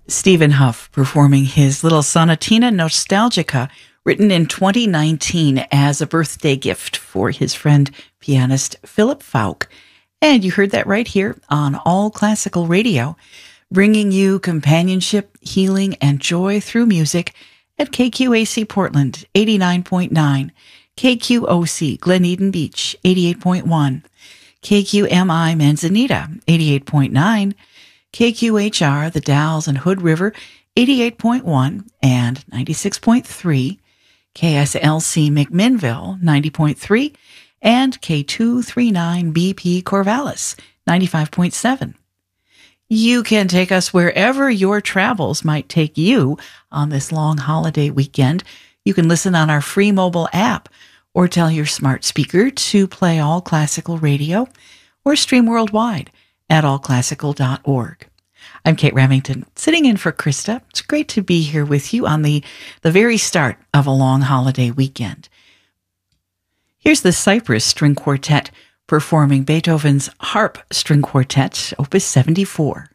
Stephen Huff performing his little sonatina nostalgica, written in 2019 as a birthday gift for his friend pianist Philip Faulk. And you heard that right here on All Classical Radio, bringing you companionship, healing, and joy through music at KQAC Portland 89.9, KQOC Glen Eden Beach 88.1, KQMI Manzanita 88.9, KQHR The Dalles and Hood River 88.1 and 96.3, KSLC McMinnville 90.3, and K239BP Corvallis 95.7. You can take us wherever your travels might take you on this long holiday weekend. You can listen on our free mobile app or tell your smart speaker to play All Classical Radio or stream worldwide at allclassical.org. I'm Kate Remington, sitting in for Krista. It's great to be here with you on the very start of a long holiday weekend. Here's the Cypress String Quartet performing Beethoven's Harp String Quartet, Opus 74.